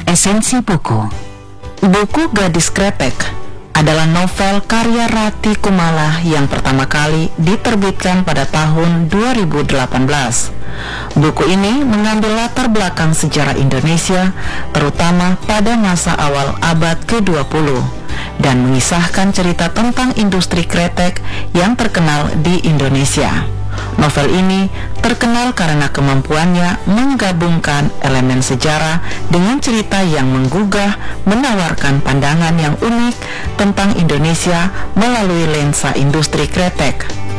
Esensi buku. Buku Gadis Kretek adalah novel karya Rati Kumala yang pertama kali diterbitkan pada tahun 2018. Buku ini mengambil latar belakang sejarah Indonesia, terutama pada masa awal abad ke-20, dan mengisahkan cerita tentang industri kretek yang terkenal di Indonesia. Novel ini terkenal karena kemampuannya menggabungkan elemen sejarah dengan cerita yang menggugah, menawarkan pandangan yang unik tentang Indonesia melalui lensa industri kretek.